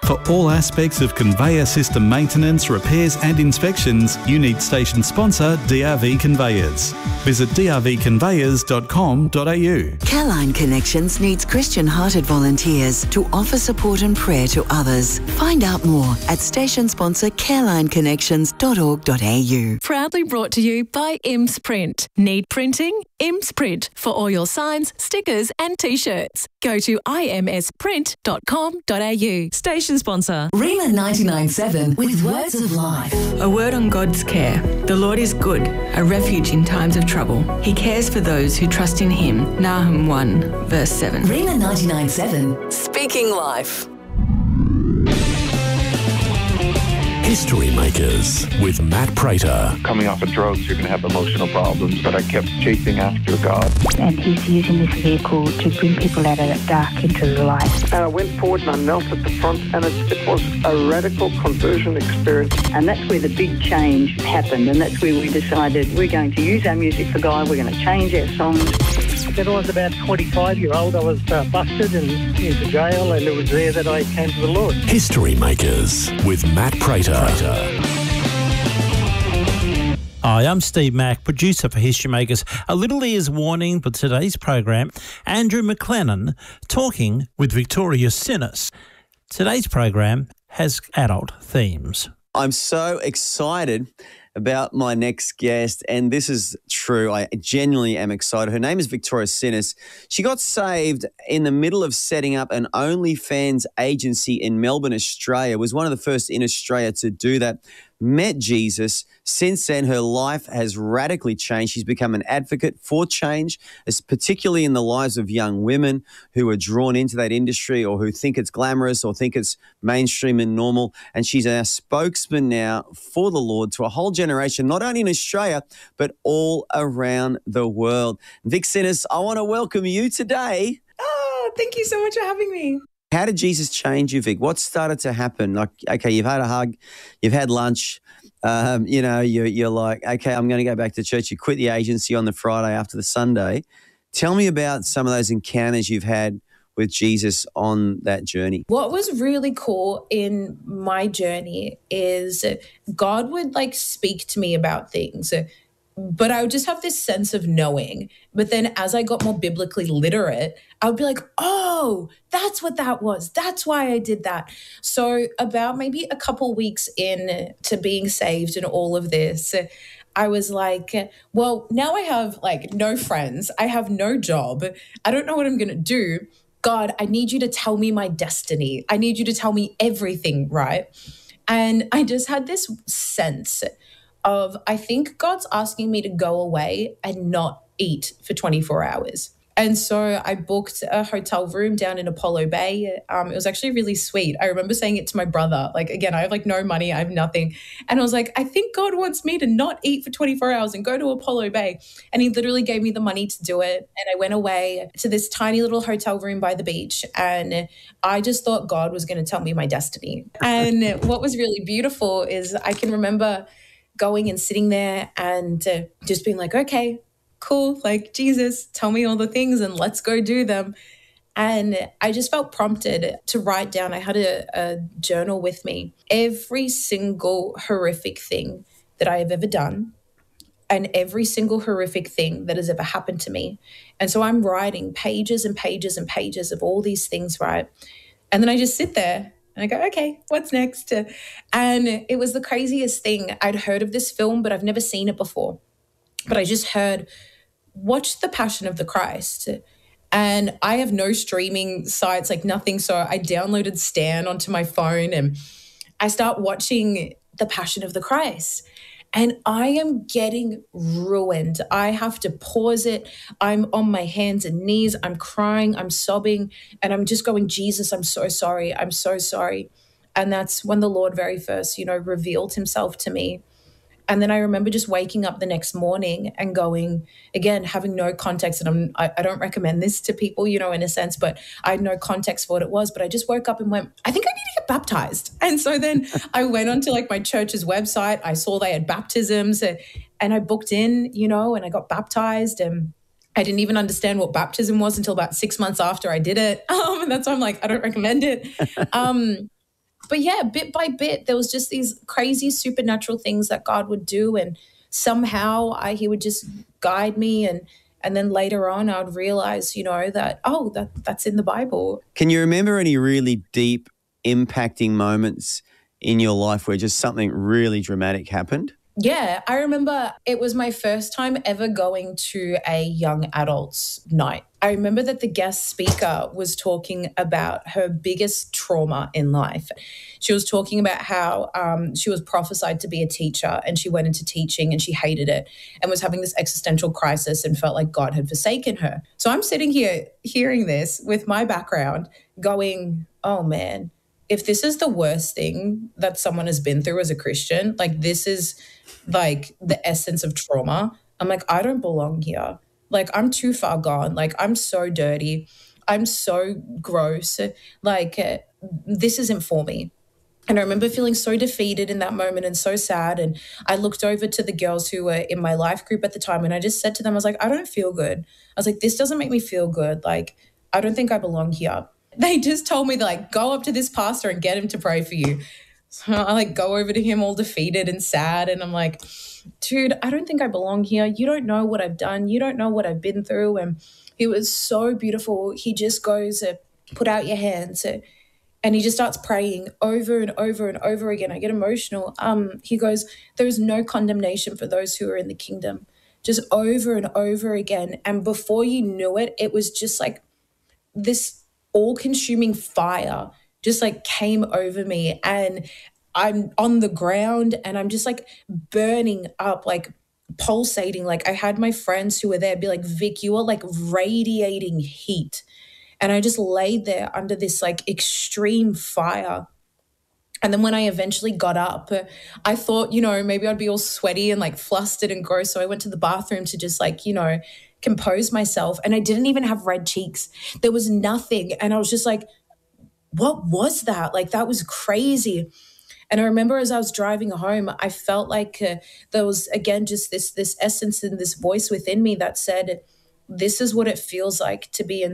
For all aspects of conveyor system maintenance, repairs and inspections, you need station sponsor DRV Conveyors. Visit drvconveyors.com.au. Careline Connections needs Christian-hearted volunteers to offer support and prayer to others. Find out more at station sponsor carelineconnections.org.au. Proudly brought to you by IMS Print. Need printing? IMS Print for all your signs, stickers and t-shirts. Go to imsprint.com.au. Station sponsor Rhema 99.7 with words of life. A word on God's care. The Lord is good, a refuge in times of trouble. He cares for those who trust in him. Nahum 1 verse 7. Rhema 99.7, speaking life. History Makers with Matt Prater. Coming off of drugs, you're going to have emotional problems, but I kept chasing after God. And he's using this vehicle to bring people out of that dark into the light. And I went forward and I knelt at the front, and it was a radical conversion experience. And that's where the big change happened, and that's where we decided we're going to use our music for God, we're going to change our songs. When I was about 25-year-old, I was busted and into jail, and it was there that I came to the Lord. History Makers with Matt Prater. Hi, I'm Steve Mack, producer for History Makers. A little ears warning for today's program. Andrew McLennan talking with Victoria Sinis. Today's program has adult themes. I'm so excited about my next guest, and this is true. I genuinely am excited. Her name is Victoria Sinis. She got saved in the middle of setting up an OnlyFans agency in Melbourne, Australia. Was one of the first in Australia to do that. Met Jesus. Since then, her life has radically changed. She's become an advocate for change, particularly in the lives of young women who are drawn into that industry or who think it's glamorous or think it's mainstream and normal. And she's our spokesman now for the Lord to a whole generation, not only in Australia, but all around the world. Vic Sinis, I want to welcome you today. Oh, thank you so much for having me. How did Jesus change you, Vic? What started to happen? Like, okay, you've had a hug, you've had lunch, you're like, okay, I'm going to go back to church. You quit the agency on the Friday after the Sunday. Tell me about some of those encounters you've had with Jesus on that journey. What was really cool in my journey is God would speak to me about things, but I would just have this sense of knowing. But then as I got more biblically literate, I would be like, oh, that's what that was. That's why I did that. So about maybe a couple weeks in to being saved and all of this, I was like, well, now I have no friends. I have no job. I don't know what I'm going to do. God, I need you to tell me my destiny. I need you to tell me everything, right? And I just had this sense of, I think God's asking me to go away and not eat for 24 hours. And so I booked a hotel room down in Apollo Bay. It was actually really sweet. I remember saying it to my brother. Again, I have no money, I have nothing. And I was like, I think God wants me to not eat for 24 hours and go to Apollo Bay. And he literally gave me the money to do it. And I went away to this tiny little hotel room by the beach. And I just thought God was going to tell me my destiny. And what was really beautiful is I can remember going and sitting there and just being like, okay, cool, Jesus, tell me all the things and let's go do them. And I just felt prompted to write down. I had a journal with me, every single horrific thing that I have ever done and every single horrific thing that has ever happened to me. And so I'm writing pages and pages and pages of all these things, right? And then I just sit there and I go, okay, what's next? And it was the craziest thing. I'd heard of this film, but I've never seen it before. But I just heard, watch The Passion of the Christ. And I have no streaming sites, nothing. So I downloaded Stan onto my phone and I start watching The Passion of the Christ. And I am getting ruined. I have to pause it. I'm on my hands and knees. I'm crying. I'm sobbing. And I'm just going, Jesus, I'm so sorry. I'm so sorry. And that's when the Lord very first, revealed himself to me. And then I remember just waking up the next morning and going, again, having no context. And I don't recommend this to people, in a sense, but I had no context for what it was. But I just woke up and went, I think I need to get baptized. And so then I went onto my church's website. I saw they had baptisms and I booked in, and I got baptized. And I didn't even understand what baptism was until about 6 months after I did it. And that's why I'm like, I don't recommend it. But yeah, bit by bit, there was just these crazy supernatural things that God would do. And somehow he would just guide me. And then later on, I would realize, that, that's in the Bible. Can you remember any really deep, impacting moments in your life where just something really dramatic happened? Yeah, I remember it was my first time ever going to a young adults night. I remember that the guest speaker was talking about her biggest trauma in life. She was talking about how she was prophesied to be a teacher and she went into teaching and she hated it and was having this existential crisis and felt like God had forsaken her. So I'm sitting here hearing this with my background going, oh man, if this is the worst thing that someone has been through as a Christian, like this is like the essence of trauma. I'm like, I don't belong here. Like I'm too far gone. Like I'm so dirty. I'm so gross. Like this isn't for me. And I remember feeling so defeated in that moment and so sad. And I looked over to the girls who were in my life group at the time and I just said to them, I was like, I don't feel good. I was like, this doesn't make me feel good. Like, I don't think I belong here. They just told me to like, go up to this pastor and get him to pray for you. So I like go over to him all defeated and sad. And I'm like, dude, I don't think I belong here. You don't know what I've done. You don't know what I've been through. And it was so beautiful. He just goes, put out your hands. And he just starts praying over and over and over again. I get emotional. He goes, there is no condemnation for those who are in the kingdom. Just over and over again. And before you knew it, it was just like this all-consuming fire just like came over me and I'm on the ground and I'm just like burning up, like pulsating. Like I had my friends who were there be like, Vic, you are like radiating heat. And I just laid there under this like extreme fire. And then when I eventually got up, I thought, maybe I'd be all sweaty and like flustered and gross. So I went to the bathroom to just like, compose myself. And I didn't even have red cheeks. There was nothing. And I was just like, what was that? Like, that was crazy. And I remember as I was driving home, I felt like there was, again, just this essence and this voice within me that said, this is what it feels like to be in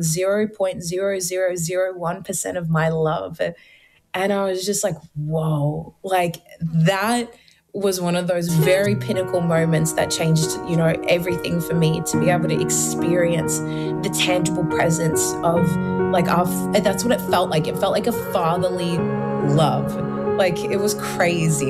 0.0001% of my love. And I was just like, whoa, like that was one of those very pinnacle moments that changed, everything for me, to be able to experience the tangible presence of like that's what it felt like. It felt like a fatherly love. Like it was crazy.